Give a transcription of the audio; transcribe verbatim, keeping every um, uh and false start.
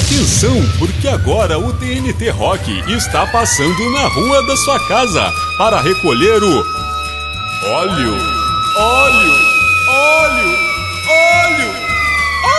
Atenção, porque agora o T N T Rock está passando na rua da sua casa para recolher o óleo, óleo.